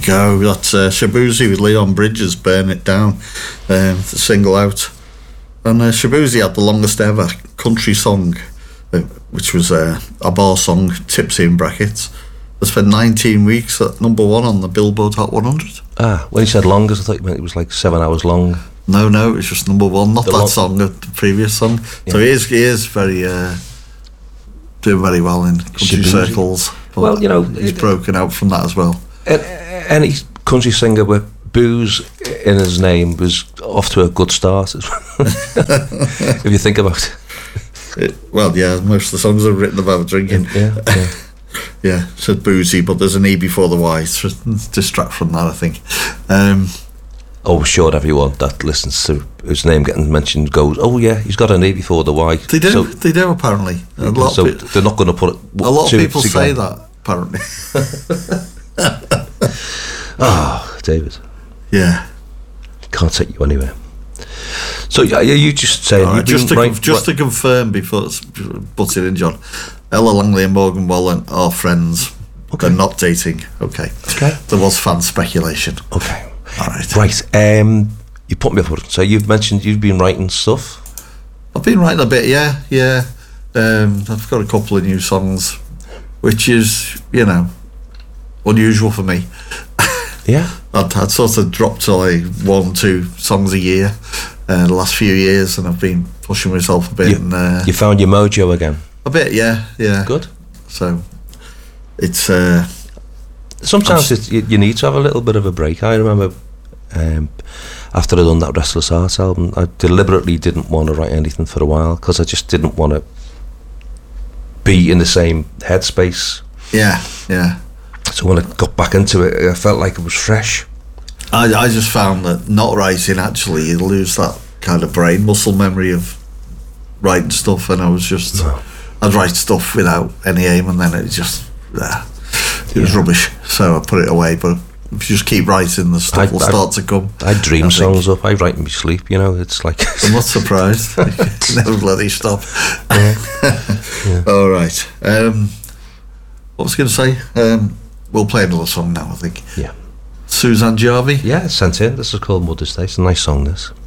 go. That's Shaboozey with Leon Bridges, Burn It Down, the single out. And Shaboozey had the longest ever country song, which was a bar song, Tipsy in brackets. It spent 19 weeks at number 1 on the Billboard Hot 100. When you said longest, I thought you meant it was like 7 hours long. No, it was just number 1, not that song, the previous song. Yeah. So he is very doing very well in country circles. Well, he's broken out from that as well. Any country singer with booze in his name was off to a good start, if you think about it. Most of the songs are written about drinking. Yeah, said boozy, but there's an E before the Y to distract from that, I think. Sure, everyone that listens to his name getting mentioned goes, oh yeah, he's got an E before the Y. They do apparently. They're not going to put it. A lot of people say that, apparently. David. Yeah. Can't take you anywhere. So are you just saying... Right, just to confirm before butting in, John, Ella Langley and Morgan Wallen are friends. Okay. They're not dating. Okay. There was fan speculation. Okay. All right. Right. You put me up. So you've mentioned you've been writing stuff. I've been writing a bit. Yeah. I've got a couple of new songs, which is unusual for me. Yeah. I'd sort of dropped to like 1-2 songs a year the last few years, and I've been pushing myself a bit. You found your mojo again. A bit, yeah. Good. So it's sometimes you need to have a little bit of a break. I remember after I'd done that Restless Heart album, I deliberately didn't want to write anything for a while because I just didn't want to be in the same headspace. Yeah. So when I got back into it, I felt like it was fresh. I just found that not writing, actually, you lose that kind of brain muscle memory of writing stuff, and I'd write stuff without any aim, and then it just it was rubbish, so I put it away. But if you just keep writing, the stuff will start to come. I dream songs up. I write in my sleep. It's like I'm not surprised. Never bloody stop. Yeah. All right. What was I going to say? We'll play another song now, I think. Yeah. Suzanne Jarvie. Yeah, sent in. This is called Mother's Day. It's a nice song, this.